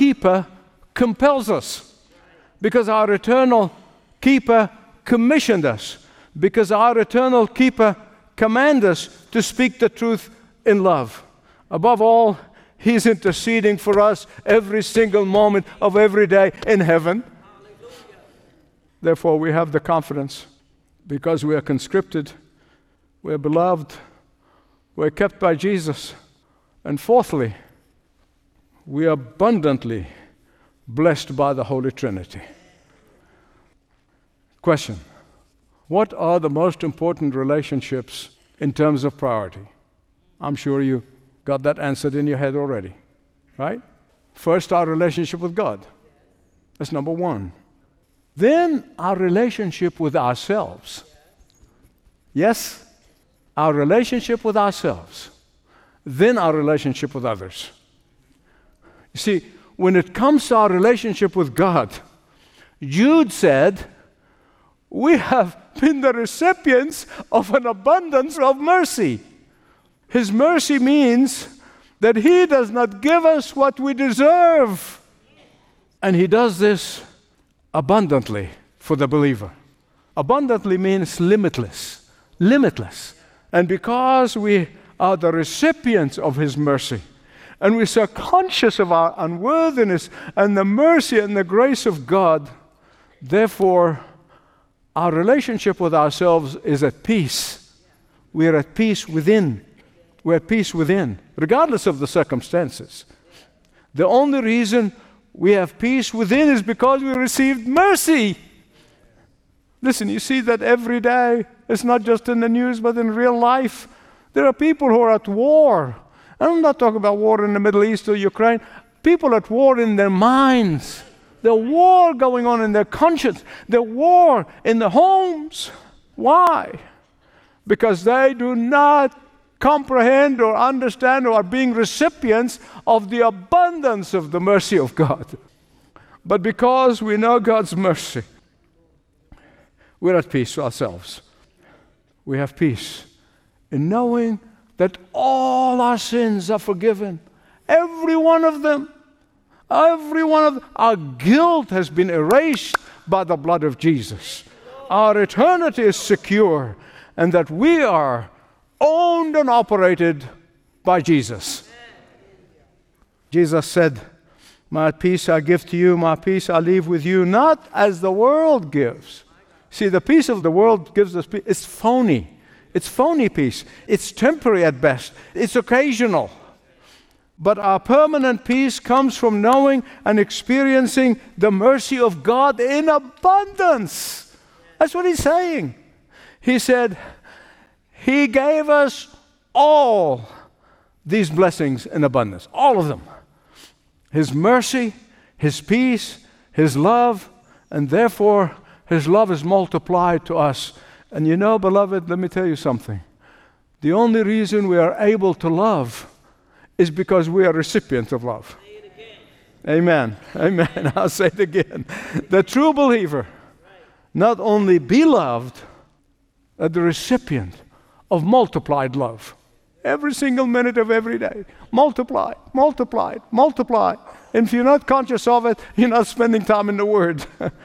keeper compels us, because our eternal keeper commissioned us, because our eternal keeper commands us to speak the truth in love. Above all, He's interceding for us every single moment of every day in heaven. Therefore, we have the confidence, because we are conscripted, we are beloved, we are kept by Jesus. And fourthly, we are abundantly blessed by the Holy Trinity. Question: what are the most important relationships in terms of priority? I'm sure you got that answered in your head already, right? First, our relationship with God. That's number one. Then our relationship with ourselves. Yes, our relationship with ourselves. Then our relationship with others. You see, when it comes to our relationship with God, Jude said, we have been the recipients of an abundance of mercy. His mercy means that He does not give us what we deserve. And He does this abundantly for the believer. Abundantly means limitless. Limitless. And because we are the recipients of His mercy, and we're so conscious of our unworthiness and the mercy and the grace of God, therefore, our relationship with ourselves is at peace. We're at peace within. We're at peace within, regardless of the circumstances. The only reason we have peace within is because we received mercy. Listen, you see that every day. It's not just in the news, but in real life. There are people who are at war. And I'm not talking about war in the Middle East or Ukraine. People at war in their minds. The war going on in their conscience. The war in the homes. Why? Because they do not comprehend or understand or are being recipients of the abundance of the mercy of God. But because we know God's mercy, we're at peace with ourselves. We have peace in knowing that all our sins are forgiven. Every one of them. Every one of them. Our guilt has been erased by the blood of Jesus. Our eternity is secure, and that we are owned and operated by Jesus. Jesus said, my peace I give to you, my peace I leave with you, not as the world gives. See, the peace of the world gives us peace. It's phony. It's phony peace. It's temporary at best. It's occasional. But our permanent peace comes from knowing and experiencing the mercy of God in abundance. That's what He's saying. He said, He gave us all these blessings in abundance. All of them. His mercy, His peace, His love, and therefore His love is multiplied to us. And you know, beloved, let me tell you something. The only reason we are able to love is because we are recipients of love. Amen. Amen. I'll say it again. The true believer not only be loved, but the recipient of multiplied love. Every single minute of every day. Multiply, multiply, multiply. And if you're not conscious of it, you're not spending time in the Word.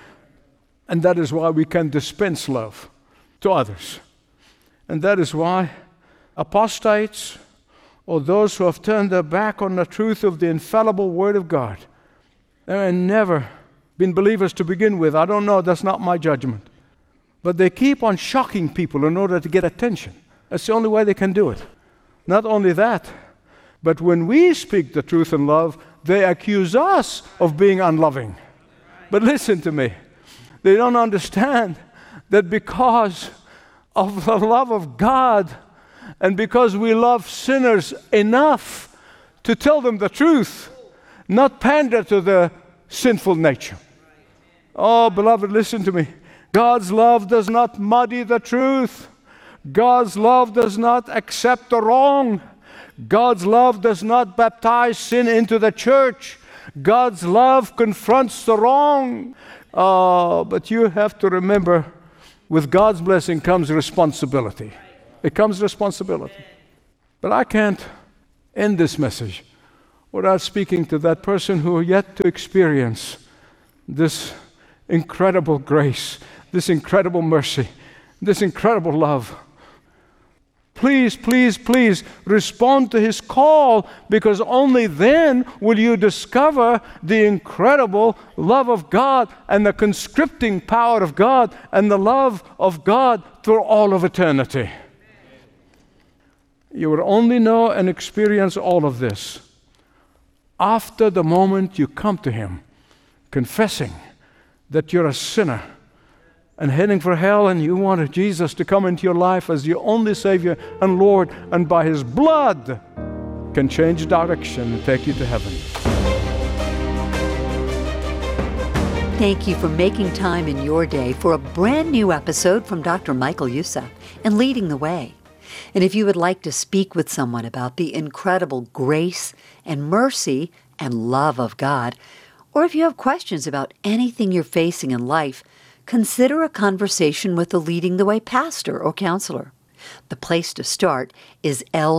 And that is why we can dispense love to others. And that is why apostates, or those who have turned their back on the truth of the infallible Word of God, they have never been believers to begin with. I don't know, that's not my judgment. But they keep on shocking people in order to get attention. That's the only way they can do it. Not only that, but when we speak the truth in love, they accuse us of being unloving. But listen to me. They don't understand that because of the love of God and because we love sinners enough to tell them the truth, not pander to their sinful nature. Oh, beloved, listen to me. God's love does not muddy the truth. God's love does not accept the wrong. God's love does not baptize sin into the church. God's love confronts the wrong. But you have to remember, with God's blessing comes responsibility. It comes responsibility. But I can't end this message without speaking to that person who are yet to experience this incredible grace, this incredible mercy, this incredible love. Please, please, please respond to His call, because only then will you discover the incredible love of God and the conscripting power of God and the love of God through all of eternity. You will only know and experience all of this after the moment you come to Him, confessing that you're a sinner and heading for hell, and you want Jesus to come into your life as your only Savior and Lord, and by His blood can change direction and take you to heaven. Thank you for making time in your day for a brand new episode from Dr. Michael Youssef and Leading the Way. And if you would like to speak with someone about the incredible grace and mercy and love of God, or if you have questions about anything you're facing in life, consider a conversation with a Leading the Way pastor or counselor. The place to start is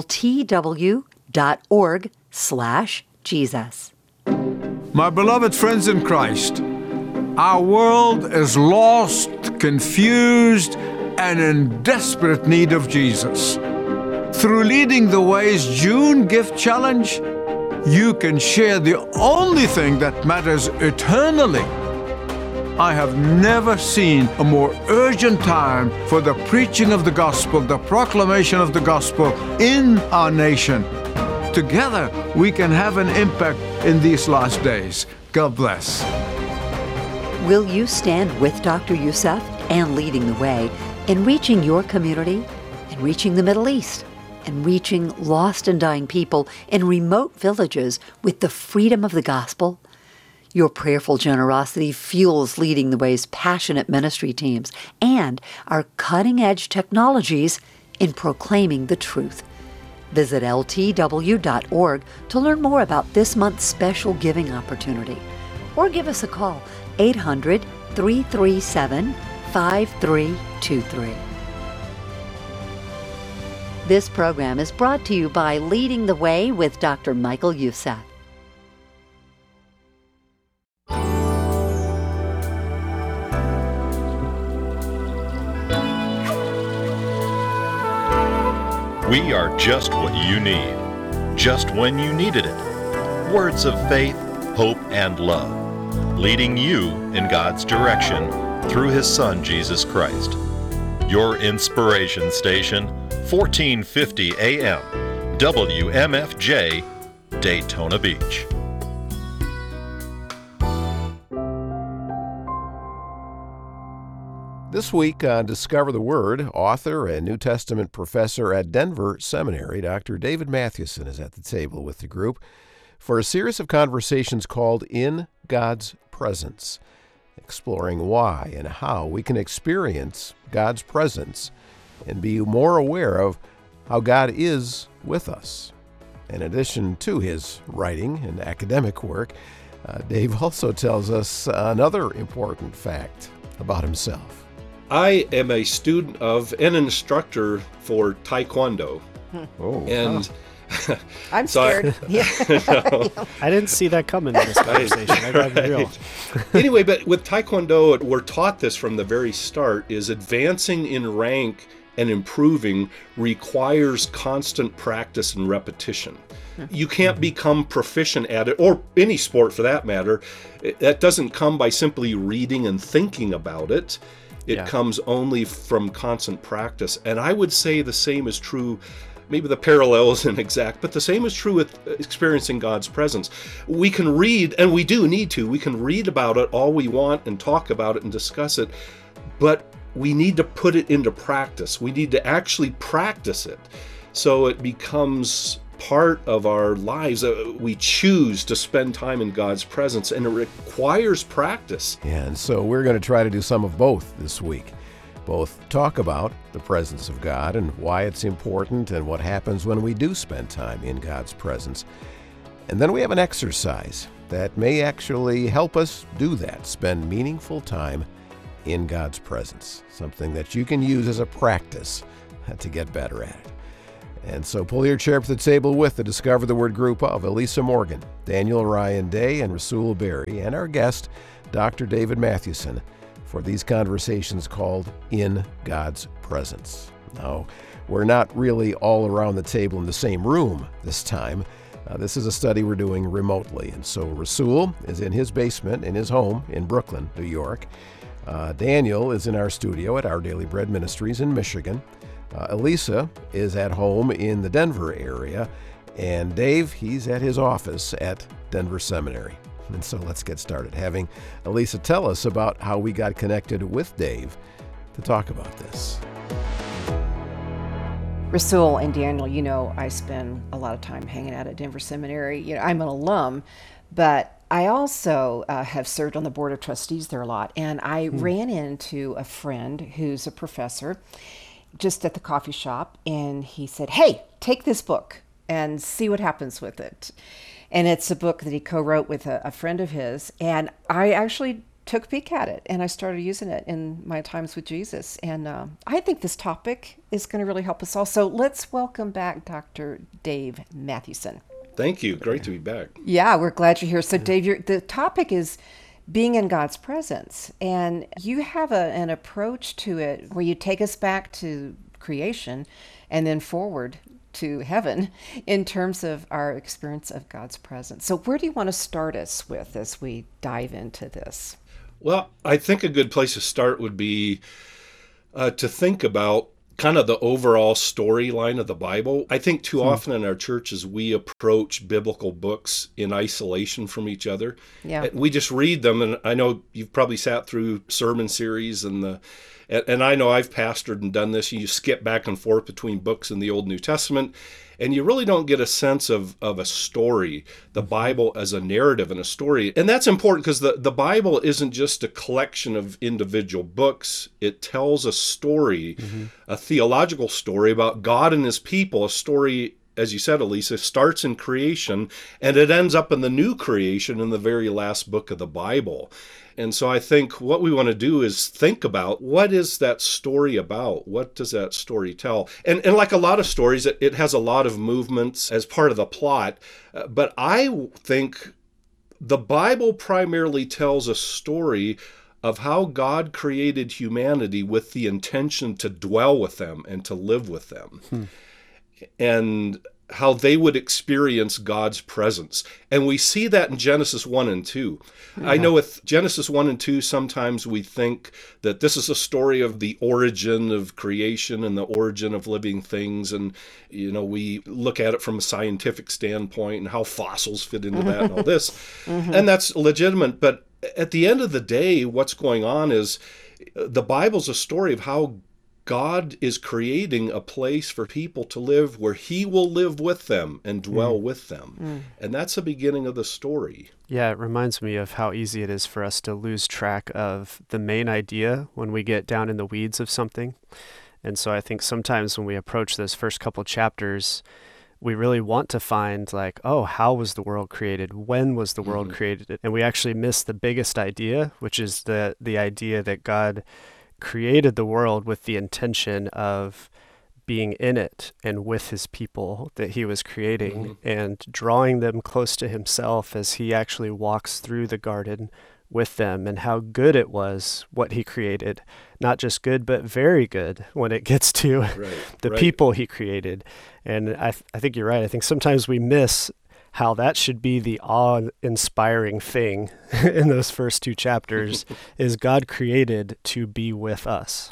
ltw.org/Jesus. My beloved friends in Christ, our world is lost, confused, and in desperate need of Jesus. Through Leading the Way's June Gift Challenge, you can share the only thing that matters eternally. I have never seen a more urgent time for the preaching of the gospel, the proclamation of the gospel in our nation. Together, we can have an impact in these last days. God bless. Will you stand with Dr. Youssef and Leading the Way in reaching your community and reaching the Middle East and reaching lost and dying people in remote villages with the freedom of the gospel? Your prayerful generosity fuels Leading the Way's passionate ministry teams and our cutting-edge technologies in proclaiming the truth. Visit ltw.org to learn more about this month's special giving opportunity, or give us a call, 800-337-5323. This program is brought to you by Leading the Way with Dr. Michael Youssef. We are just what you need, just when you needed it. Words of faith, hope, and love, leading you in God's direction through His Son, Jesus Christ. Your inspiration station, 1450 AM, WMFJ, Daytona Beach. This week on Discover the Word, author and New Testament professor at Denver Seminary, Dr. David Mathewson, is at the table with the group for a series of conversations called In God's Presence, exploring why and how we can experience God's presence and be more aware of how God is with us. In addition to his writing and academic work, Dave also tells us another important fact about himself. I am a student of an instructor for Taekwondo. And I'm scared. No. I didn't see that coming in this conversation. I gotta be real. Anyway, but with Taekwondo, we're taught this from the very start, is advancing in rank and improving requires constant practice and repetition. You can't become proficient at it, or any sport for that matter. That doesn't come by simply reading and thinking about it. It comes only from constant practice. And I would say the same is true, maybe the parallel isn't exact, but the same is true with experiencing God's presence. We can read, and we do need to, we can read about it all we want and talk about it and discuss it, but we need to put it into practice. We need to actually practice it so it becomes part of our lives. We choose to spend time in God's presence, and it requires practice. And so we're going to try to do some of both this week. Both talk about the presence of God and why it's important and what happens when we do spend time in God's presence. And then we have an exercise that may actually help us do that, spend meaningful time in God's presence, something that you can use as a practice to get better at it. And so pull your chair up to the table with the Discover the Word group of Elisa Morgan, Daniel Ryan Day, and Rasul Berry, and our guest, Dr. David Mathewson, for these conversations called In God's Presence. Now, we're not really all around the table in the same room this time. This is a study we're doing remotely. And so Rasul is in his basement in his home in Brooklyn, New York. Daniel is in our studio at Our Daily Bread Ministries in Michigan. Elisa is at home in the Denver area. And Dave, he's at his office at Denver Seminary. And so let's get started. Having Elisa tell us about how we got connected with Dave to talk about this. Rasul and Daniel, you know, I spend a lot of time hanging out at Denver Seminary. You know, I'm an alum, but I also have served on the board of trustees there a lot. And I ran into a friend who's a professor just at the coffee shop, and he said, "Hey, take this book and see what happens with it." And it's a book that he co-wrote with a friend of his. And I actually took a peek at it, and I started using it in my times with Jesus. And I think this topic is going to really help us all. So let's welcome back Dr. Dave Mathewson. Thank you. Great to be back. Yeah, we're glad you're here. So Dave, the topic is being in God's presence. And you have an approach to it where you take us back to creation and then forward to heaven in terms of our experience of God's presence. So where do you want to start us with as we dive into this? Well, I think a good place to start would be to think about kind of the overall storyline of the Bible. I think too often in our churches, we approach biblical books in isolation from each other. Yeah. We just read them, and I know you've probably sat through sermon series, and I know I've pastored and done this. You skip back and forth between books in the Old and New Testament, and you really don't get a sense of a story, the Bible as a narrative and a story. And that's important because the Bible isn't just a collection of individual books. It tells a story, a theological story about God and his people, a story, as you said, Elisa, starts in creation, and it ends up in the new creation in the very last book of the Bible. And so I think what we want to do is think about, what is that story about? What does that story tell? And like a lot of stories, it has a lot of movements as part of the plot. But I think the Bible primarily tells a story of how God created humanity with the intention to dwell with them and to live with them. And how they would experience God's presence. And we see that in Genesis 1 and 2. I know with Genesis 1 and 2, sometimes we think that this is a story of the origin of creation and the origin of living things. And, you know, we look at it from a scientific standpoint and how fossils fit into that and all this. And that's legitimate. But at the end of the day, what's going on is the Bible's a story of how God is creating a place for people to live where he will live with them and dwell with them. And that's the beginning of the story. Yeah, it reminds me of how easy it is for us to lose track of the main idea when we get down in the weeds of something. And so I think sometimes when we approach those first couple chapters, we really want to find like, oh, how was the world created? When was the world created? And we actually miss the biggest idea, which is the idea that God created the world with the intention of being in it and with his people that he was creating and drawing them close to himself as he actually walks through the garden with them, and how good it was what he created. Not just good, but very good when it gets to the people he created. And I think you're right. I think sometimes we miss how that should be the awe-inspiring thing in those first two chapters is God created to be with us.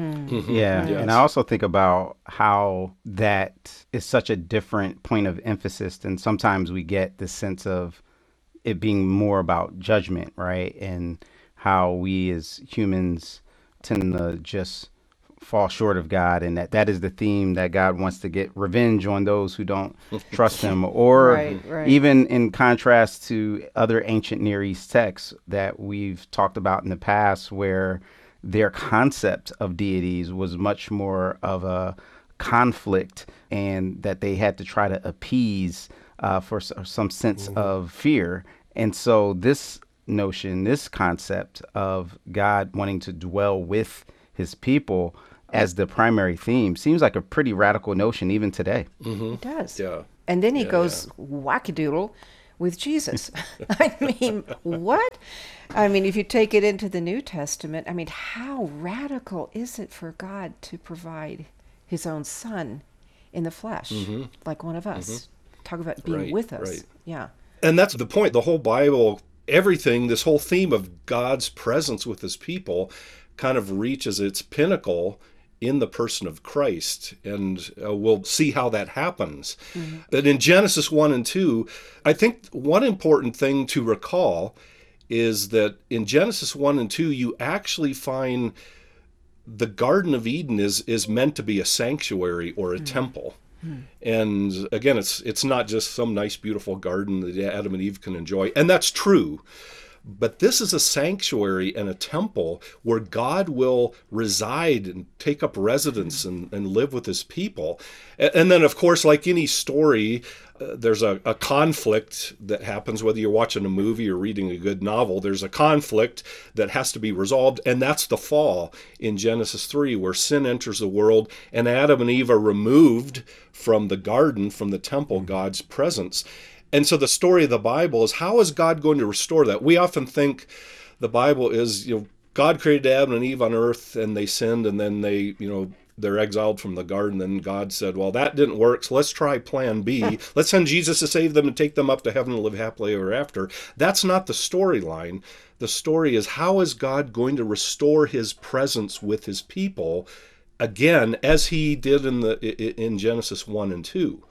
Yeah, and I also think about how that is such a different point of emphasis than sometimes we get the sense of it being more about judgment, right? And how we as humans tend to just fall short of God, and that is the theme, that God wants to get revenge on those who don't trust him. Or even in contrast to other ancient Near East texts that we've talked about in the past, where their concept of deities was much more of a conflict, and that they had to try to appease for some sense of fear. And so this notion, this concept of God wanting to dwell with his people as the primary theme seems like a pretty radical notion even today. It does. Yeah. And then he goes wackadoodle with Jesus. I mean, what? I mean, if you take it into the New Testament, I mean, how radical is it for God to provide his own son in the flesh, like one of us? Talk about being with us. Right. Yeah. And that's the point. The whole Bible, everything, this whole theme of God's presence with his people kind of reaches its pinnacle in the person of Christ. And we'll see how that happens. But in Genesis 1 and 2, I think one important thing to recall is that in Genesis 1 and 2, you actually find the Garden of Eden is meant to be a sanctuary or a temple. And again, it's not just some nice, beautiful garden that Adam and Eve can enjoy. And that's true. But this is a sanctuary and a temple where God will reside and take up residence and live with his people. And then, of course, like any story, there's a conflict that happens, whether you're watching a movie or reading a good novel. There's a conflict that has to be resolved, and that's the fall in Genesis 3, where sin enters the world, and Adam and Eve are removed from the garden, from the temple, God's presence. And so the story of the Bible is, how is God going to restore that? We often think the Bible is, God created Adam and Eve on earth, and they sinned, and then they're exiled from the garden. And God said, well, that didn't work, so let's try plan B. Let's send Jesus to save them and take them up to heaven and live happily ever after. That's not the storyline. The story is, how is God going to restore his presence with his people, again, as he did in Genesis 1 and 2.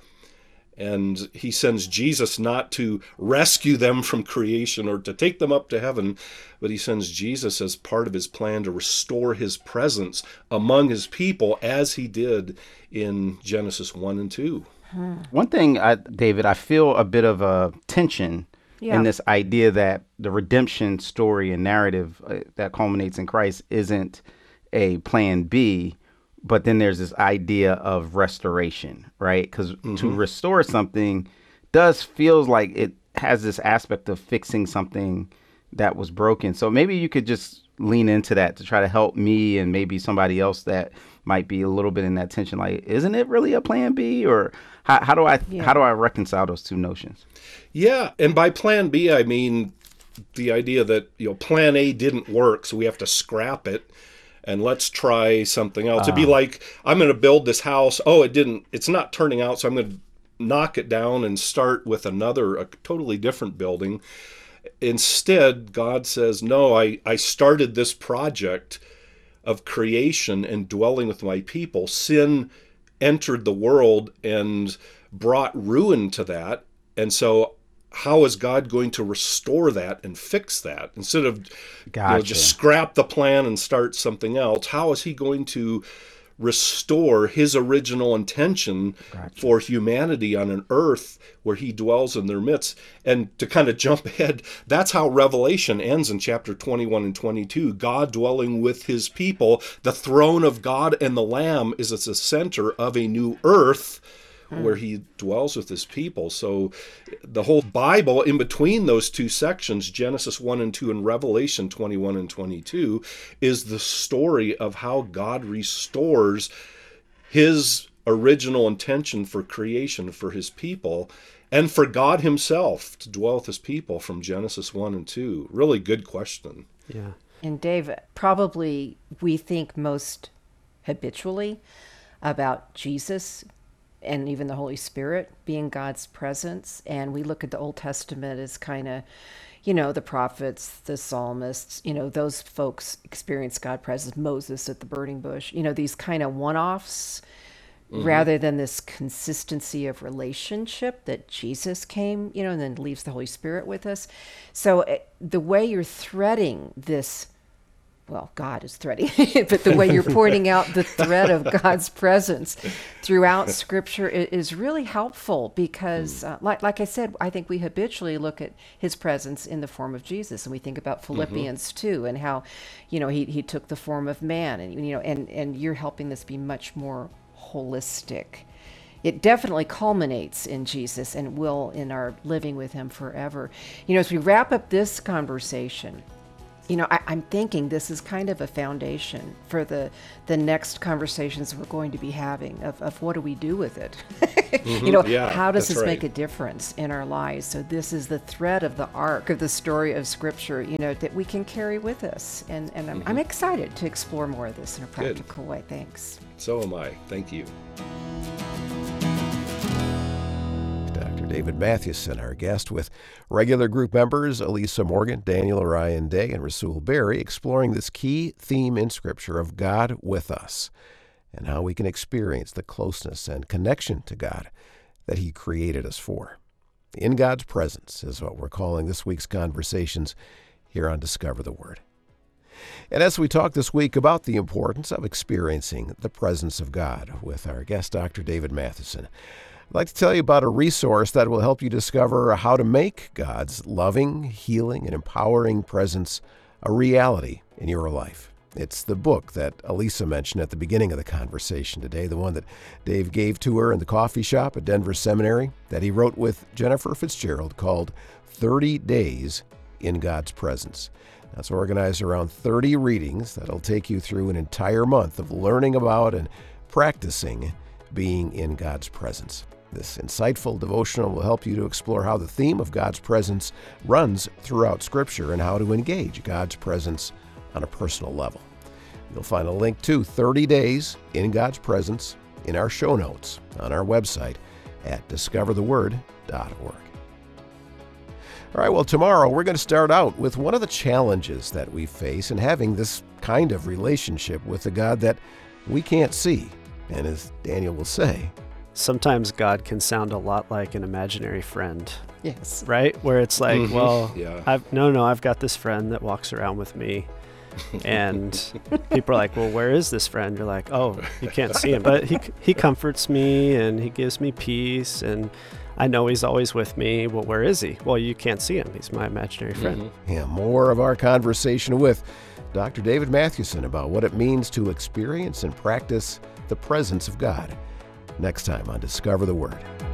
And he sends Jesus not to rescue them from creation or to take them up to heaven, but he sends Jesus as part of his plan to restore his presence among his people, as he did in Genesis 1 and 2. One thing, David, I feel a bit of a tension in this idea that the redemption story and narrative that culminates in Christ isn't a plan B, but then there's this idea of restoration, right? Because to restore something feels like it has this aspect of fixing something that was broken. So maybe you could just lean into that to try to help me and maybe somebody else that might be a little bit in that tension. Like, isn't it really a plan B? Or how do I reconcile those two notions? Yeah, and by plan B, I mean the idea that plan A didn't work, so we have to scrap it. And let's try something else. It'd be like, I'm going to build this house. Oh, it's not turning out, so I'm going to knock it down and start with a totally different building. Instead, God says, no, I started this project of creation and dwelling with my people. Sin entered the world and brought ruin to that. And so how is God going to restore that and fix that? Instead of just scrap the plan and start something else, how is he going to restore his original intention for humanity on an earth where he dwells in their midst? And to kind of jump ahead, that's how Revelation ends in chapter 21 and 22. God dwelling with his people. The throne of God and the Lamb is at the center of a new earth where he dwells with his people. So the whole Bible, in between those two sections, Genesis 1 and 2 and Revelation 21 and 22, is the story of how God restores his original intention for creation for his people, and for God himself to dwell with his people from Genesis 1 and 2. Really good question. Yeah. And Dave, probably we think most habitually about Jesus and even the Holy Spirit being God's presence. And we look at the Old Testament as kind of, the prophets, the psalmists, those folks experience God's presence, Moses at the burning bush, these kind of one-offs, rather than this consistency of relationship that Jesus came, and then leaves the Holy Spirit with us. So the way you're threading this, well, God is threading, but the way you're pointing out the thread of God's presence throughout Scripture is really helpful because, like I said, I think we habitually look at his presence in the form of Jesus, and we think about Philippians 2 and how, he took the form of man, and you're helping this be much more holistic. It definitely culminates in Jesus and will in our living with him forever. As we wrap up this conversation, I'm thinking this is kind of a foundation for the next conversations we're going to be having of what do we do with it? How does this make a difference in our lives? So this is the thread of the arc of the story of Scripture, that we can carry with us. And I'm excited to explore more of this in a practical way. Thanks. So am I. Thank you. David Mathewson, our guest, with regular group members Elisa Morgan, Daniel Orion Day, and Rasul Berry, exploring this key theme in Scripture of God with us and how we can experience the closeness and connection to God that He created us for. In God's presence is what we're calling this week's conversations here on Discover the Word. And as we talk this week about the importance of experiencing the presence of God with our guest, Dr. David Mathewson, I'd like to tell you about a resource that will help you discover how to make God's loving, healing, and empowering presence a reality in your life. It's the book that Elisa mentioned at the beginning of the conversation today, the one that Dave gave to her in the coffee shop at Denver Seminary, that he wrote with Jennifer Fitzgerald, called 30 Days in God's Presence. That's organized around 30 readings that'll take you through an entire month of learning about and practicing being in God's presence. This insightful devotional will help you to explore how the theme of God's presence runs throughout Scripture and how to engage God's presence on a personal level. You'll find a link to 30 Days in God's Presence in our show notes on our website at discovertheword.org. All right, well, tomorrow we're going to start out with one of the challenges that we face in having this kind of relationship with a God that we can't see. And as Daniel will say, sometimes God can sound a lot like an imaginary friend. Yes. Right? Where it's like, Yeah. I've got this friend that walks around with me. And people are like, well, where is this friend? You're like, oh, you can't see him. But he comforts me and he gives me peace. And I know he's always with me. Well, where is he? Well, you can't see him. He's my imaginary friend. Yeah, more of our conversation with Dr. David Mathewson about what it means to experience and practice the presence of God next time on Discover the Word.